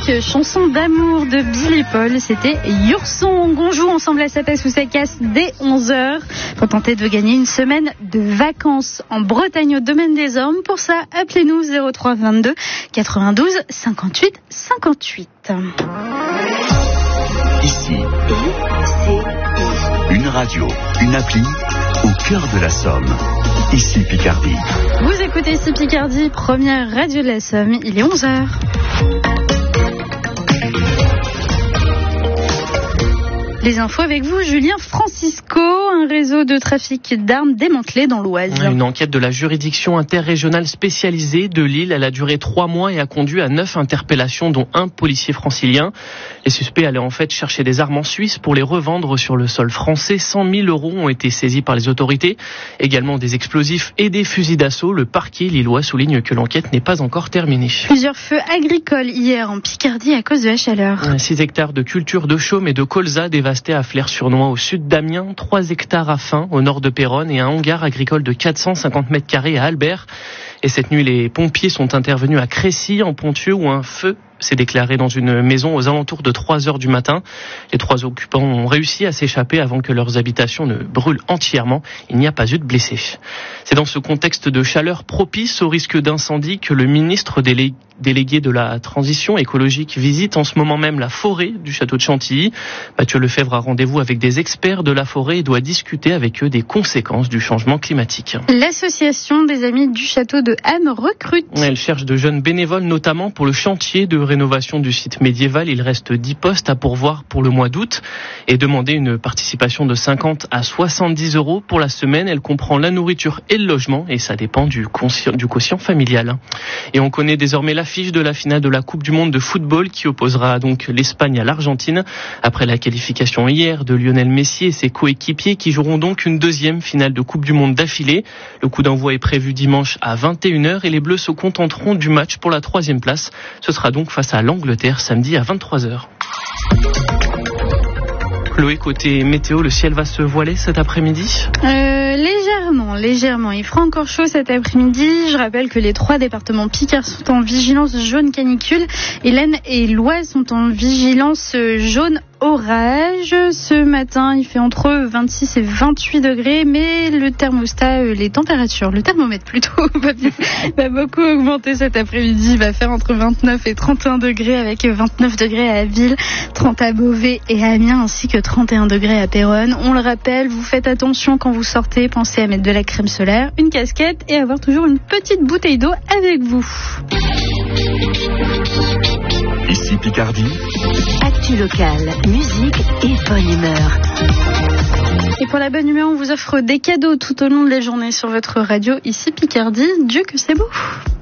chanson d'amour de Billy Paul, c'était Your Song. On joue ensemble à sa passe ou sa casse dès 11h pour tenter de gagner une semaine de vacances en Bretagne au domaine des Ormes. Pour ça, appelez-nous 03 22 92 58 58. Ici, une radio, une appli au cœur de la Somme. Ici Picardie. Vous écoutez ici Picardie, première radio de la Somme, il est 11h. Les infos avec vous, Julien Francisco, un réseau de trafic d'armes démantelé dans l'Oise. Une enquête de la juridiction interrégionale spécialisée de Lille, elle a duré 3 mois et a conduit à 9 interpellations, dont un policier francilien. Les suspects allaient en fait chercher des armes en Suisse pour les revendre sur le sol français. 100 000 € ont été saisis par les autorités. Également des explosifs et des fusils d'assaut. Le parquet lillois souligne que l'enquête n'est pas encore terminée. Plusieurs feux agricoles hier en Picardie à cause de la chaleur. 6 hectares de culture de chaume et de colza dévastés à Flers-sur-Noix au sud d'Amiens, 3 hectares à Fain au nord de Péronne et un hangar agricole de 450 mètres carrés à Albert. Et cette nuit, les pompiers sont intervenus à Crécy, en Ponthieu, où un feu s'est déclaré dans une maison aux alentours de 3 heures du matin. Les 3 occupants ont réussi à s'échapper avant que leurs habitations ne brûlent entièrement. Il n'y a pas eu de blessés. C'est dans ce contexte de chaleur propice au risque d'incendie que le ministre délégué de la transition écologique visite en ce moment même la forêt du château de Chantilly. Mathieu Lefebvre a rendez-vous avec des experts de la forêt et doit discuter avec eux des conséquences du changement climatique. L'association des amis du château de Ham recrute. Elle cherche de jeunes bénévoles, notamment pour le chantier de rénovation du site médiéval. Il reste 10 postes à pourvoir pour le mois d'août et demander une participation de 50 à 70 € pour la semaine. Elle comprend la nourriture et le logement et ça dépend du quotient familial. Et on connaît désormais l'affiche de la finale de la Coupe du Monde de football qui opposera donc l'Espagne à l'Argentine. Après la qualification hier de Lionel Messi et ses coéquipiers qui joueront donc une deuxième finale de Coupe du Monde d'affilée. Le coup d'envoi est prévu dimanche à 21h et les Bleus se contenteront du match pour la 3e place. Ce sera donc face à l'Angleterre samedi à 23h. Chloé, côté météo, le ciel va se voiler cet après-midi ? Légèrement. Il fera encore chaud cet après-midi. Je rappelle que les 3 départements Picard sont en vigilance jaune canicule et l'Aisne et l'Oise sont en vigilance jaune orage. Ce matin, il fait entre 26 et 28 degrés, mais le thermostat, le thermomètre plutôt, va beaucoup augmenter cet après-midi. Il va faire entre 29 et 31 degrés avec 29 degrés à Ville, 30 à Beauvais et à Amiens, ainsi que 31 degrés à Péronne. On le rappelle, vous faites attention quand vous sortez, pensez à mettre de la crème solaire, une casquette et avoir toujours une petite bouteille d'eau avec vous. Ici Picardie. Actu locale, musique et bonne humeur. Et pour la bonne humeur, on vous offre des cadeaux tout au long de la journée sur votre radio ici Picardie. Dieu que c'est beau.